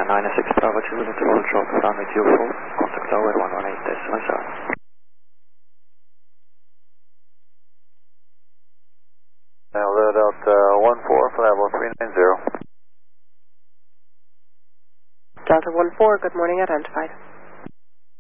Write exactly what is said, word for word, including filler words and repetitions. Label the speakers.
Speaker 1: nine six Bravo two, little drop, runway two four, contact tower one one eight decimal seven.
Speaker 2: Now load out uh, one four for level three nine zero.
Speaker 3: Delta one four, good morning, identified.